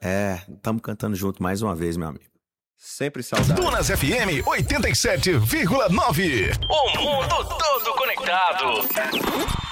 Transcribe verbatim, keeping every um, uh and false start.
É, estamos cantando junto mais uma vez, meu amigo. Sempre saudade. Dunas F M oitenta e sete vírgula nove. O mundo todo conectado.